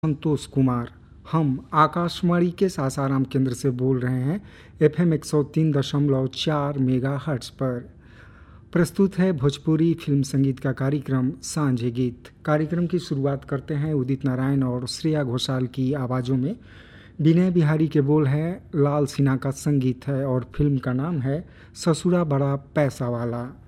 संतोष कुमार। हम आकाशवाणी के सासाराम केंद्र से बोल रहे हैं। FM 103.4 मेगाहर्ट्ज पर प्रस्तुत है भोजपुरी फिल्म संगीत का कार्यक्रम सांझे गीत। कार्यक्रम की शुरुआत करते हैं उदित नारायण और श्रेया घोषाल की आवाज़ों में। विनय बिहारी के बोल हैं, लाल सिन्हा का संगीत है और फिल्म का नाम है ससुरा बड़ा पैसा वाला।